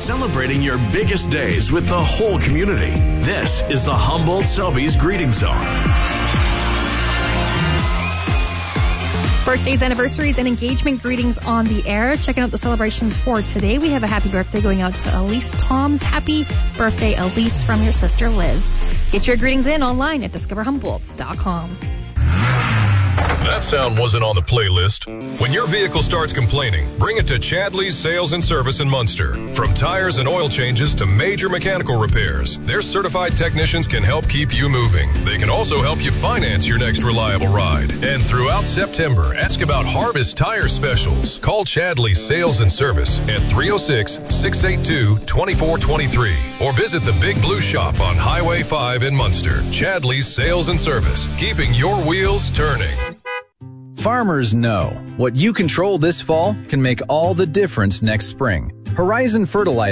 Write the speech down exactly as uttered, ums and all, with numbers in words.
celebrating your biggest days with the whole community. This is the Humboldt-Selby's Greeting Zone. Birthdays, anniversaries, and engagement greetings on the air. Checking out the celebrations for today. We have a happy birthday going out to Elise Toms. Happy birthday, Elise, from your sister Liz. Get your greetings in online at discover humboldt dot com. That sound wasn't on the playlist. When your vehicle starts complaining, bring it to Chadley's Sales and Service in Munster. From tires and oil changes to major mechanical repairs, their certified technicians can help keep you moving. They can also help you finance your next reliable ride. And throughout September, ask about Harvest Tire Specials. Call Chadley's Sales and Service at three oh six, six eight two, two four two three or visit the Big Blue Shop on Highway five in Munster. Chadley's Sales and Service, keeping your wheels turning. Farmers know what you control this fall can make all the difference next spring. Horizon Fertilizer